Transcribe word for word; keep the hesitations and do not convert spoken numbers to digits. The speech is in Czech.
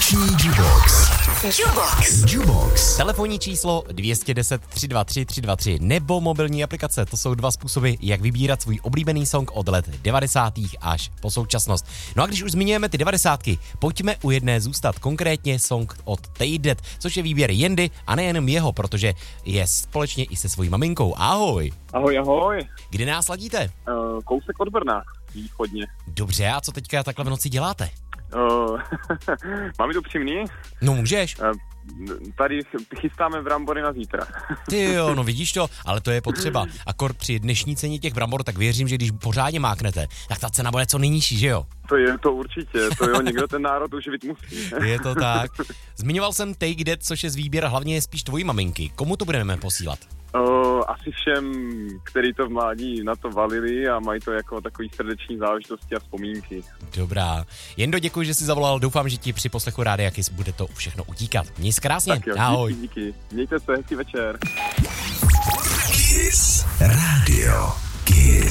Vánoční Jukebox. Jukebox. Jukebox. Telefonní číslo dvě deset tři dva tři tři dva tři nebo mobilní aplikace. To jsou dva způsoby, jak vybírat svůj oblíbený song od let devadesátých až po současnost. No a když už zmiňujeme ty devadesátky, pojďme u jedné zůstat, konkrétně song od Take That, což je výběr Jendy a nejenom jeho, protože je společně i se svojí maminkou. Ahoj. Ahoj, ahoj. Kde nás ladíte? Uh, kousek od Brna, východně. Dobře, a co teďka takhle v noci děláte? Uh, máme to upřímný? No můžeš. Uh, tady chystáme brambory na zítra. Ty jo, no vidíš to, ale to je potřeba. Akor při dnešní ceně těch brambor, tak věřím, že když pořádně máknete, tak ta cena bude co nejnižší, že jo? To je to určitě, to jo, někdo ten národ uživit musí. Je to tak. Zmiňoval jsem Take That, což je z výběr hlavně spíš tvojí maminky. Komu to budeme posílat? Uh, asi všem, kteří to v mládí na to valili a mají to jako takový srdeční záležitosti a vzpomínky. Dobrá. Jendo, děkuji, že jsi zavolal. Doufám, že ti při poslechu Rádia Kiss bude to všechno utíkat. Měj se krásně. Tak jo, ahoj. díky, díky. Mějte se, hezký večer.